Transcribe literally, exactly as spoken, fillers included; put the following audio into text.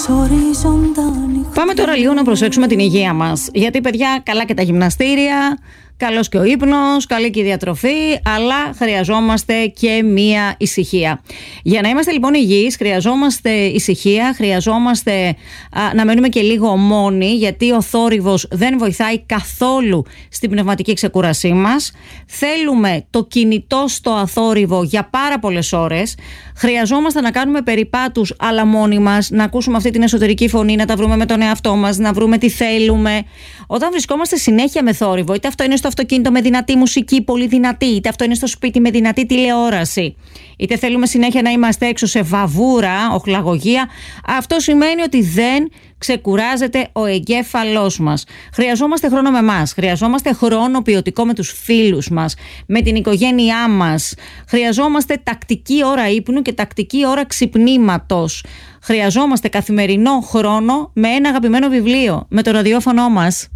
Πάμε τώρα λίγο να προσέξουμε την υγεία μας. Γιατί, παιδιά, καλά και τα γυμναστήρια, καλός και ο ύπνος, καλή και η διατροφή, αλλά χρειαζόμαστε και μία ησυχία. Για να είμαστε λοιπόν υγιείς, χρειαζόμαστε ησυχία, χρειαζόμαστε α, να μένουμε και λίγο μόνοι, γιατί ο θόρυβος δεν βοηθάει καθόλου στην πνευματική ξεκούρασή μας. Θέλουμε το κινητό στο αθόρυβο για πάρα πολλές ώρες. Χρειαζόμαστε να κάνουμε περιπάτους, αλλά μόνοι μας, να ακούσουμε αυτή την εσωτερική φωνή, να τα βρούμε με τον εαυτό μας, να βρούμε τι θέλουμε. Όταν βρισκόμαστε συνέχεια με θόρυβο, είτε αυτό είναι στο αυτοκίνητο με δυνατή μουσική, πολύ δυνατή, είτε αυτό είναι στο σπίτι με δυνατή τηλεόραση, είτε θέλουμε συνέχεια να είμαστε έξω σε βαβούρα, οχλαγωγία, αυτό σημαίνει ότι δεν ξεκουράζεται ο εγκέφαλός μας. Χρειαζόμαστε χρόνο με εμάς, χρειαζόμαστε χρόνο ποιοτικό με τους φίλους μας, με την οικογένειά μας. Χρειαζόμαστε τακτική ώρα ύπνου και τακτική ώρα ξυπνήματος. Χρειαζόμαστε καθημερινό χρόνο με ένα αγαπημένο βιβλίο, με το ραδιόφωνο μας.